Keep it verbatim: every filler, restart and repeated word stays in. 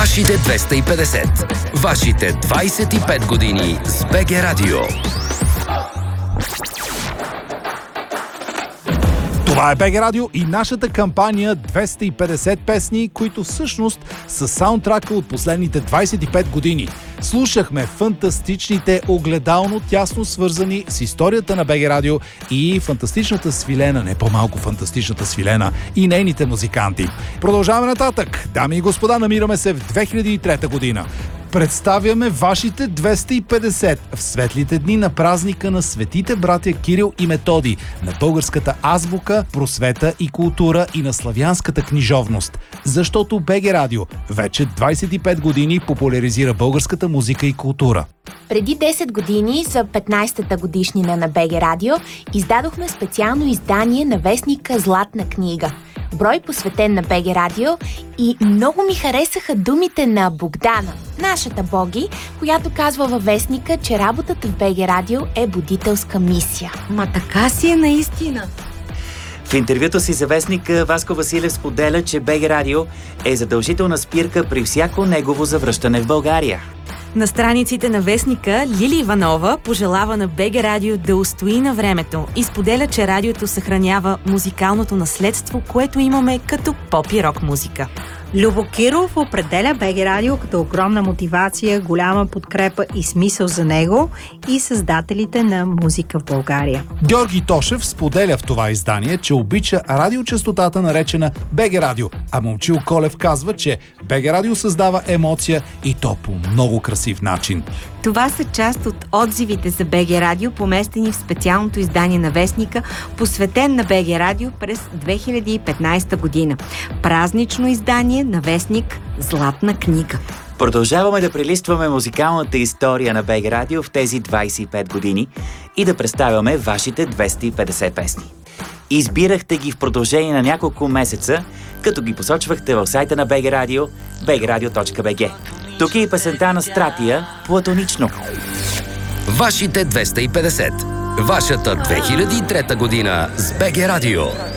Вашите двеста и петдесет. Вашите двайсет и пет години с БГ Радио. Това е БГ Радио и нашата кампания двеста и петдесет песни, които всъщност са саундтрака от последните двайсет и пет години. Слушахме фантастичните, огледално тясно свързани с историята на БГ Радио и фантастичната свилена, не по-малко фантастичната свилена и нейните музиканти. Продължаваме нататък. Дами и господа, намираме се в две хиляди и трета година. Представяме вашите двеста и петдесет в светлите дни на празника на светите братя Кирил и Методий, на българската азбука, просвета и култура и на славянската книжовност. Защото БГ Радио вече двайсет и пет години популяризира българската музика и култура. Преди десет години, за петнайсетата годишнина на БГ Радио, издадохме специално издание на вестника Златна книга. Брой посветен на БГ Радио, и много ми харесаха думите на Богдана, нашата Боги, която казва във вестника, че работата в БГ Радио е будителска мисия. Ма така си е наистина. В интервюто си за вестника Васко Василев споделя, че БГ Радио е задължителна спирка при всяко негово завръщане в България. На страниците на вестника Лили Иванова пожелава на БГ Радио да устои на времето и споделя, че радиото съхранява музикалното наследство, което имаме като поп и рок музика. Любо Киров определя БГ Радио като огромна мотивация, голяма подкрепа и смисъл за него и създателите на музика в България. Георги Тошев споделя в това издание, че обича радиочестотата, наречена БГ Радио, а Момчил Колев казва, че БГ Радио създава емоция и то по много красив начин. Това са част от отзивите за БГ Радио, поместени в специалното издание на вестника, посветен на БГ Радио през две хиляди и петнайсета година. Празнично издание на вестник Златна книга. Продължаваме да прелистваме музикалната история на БГ Радио в тези двайсет и пет години и да представяме вашите двеста и петдесет песни. Избирахте ги в продължение на няколко месеца, като ги посочвахте в сайта на БГ Радио би джи радио точка би джи. Тук е и песента на Стратия «Платонично». Вашите двеста и петдесет. Вашата две хиляди и трета година с БГ Радио.